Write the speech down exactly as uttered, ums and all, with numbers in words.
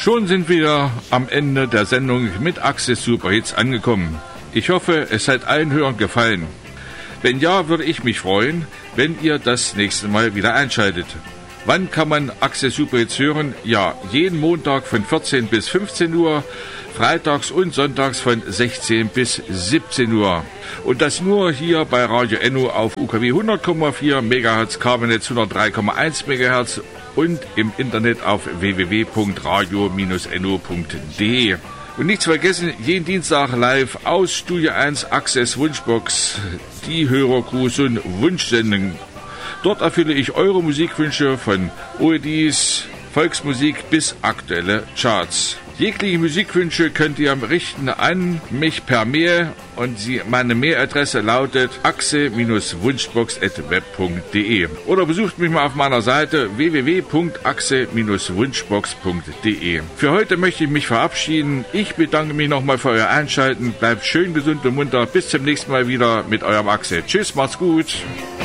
Schon sind wir am Ende der Sendung mit Axel Superhits angekommen. Ich hoffe, es hat allen Hörern gefallen. Wenn ja, würde ich mich freuen, wenn ihr das nächste Mal wieder einschaltet. Wann kann man Axel Superhits hören? Ja, jeden Montag von vierzehn bis fünfzehn Uhr, freitags und sonntags von sechzehn bis siebzehn Uhr. Und das nur hier bei Radio Enno auf U K W hundert Komma vier Megahertz, Kabelnetz hundertdrei Komma eins Megahertz und im Internet auf w w w punkt radio Bindestrich enno punkt d e. Und nicht zu vergessen, jeden Dienstag live aus Studio eins Access Wunschbox, die Hörergruß und Wunschsendung. Dort erfülle ich eure Musikwünsche von Oldies, Volksmusik bis aktuelle Charts. Jegliche Musikwünsche könnt ihr richten an mich per Mail und sie, meine Mailadresse lautet axel Wunschbox at web punkt de oder besucht mich mal auf meiner Seite w w w punkt axel Wunschbox punkt de. Für heute möchte ich mich verabschieden. Ich bedanke mich nochmal für euer Einschalten. Bleibt schön gesund und munter. Bis zum nächsten Mal wieder mit eurem Axel. Tschüss, macht's gut.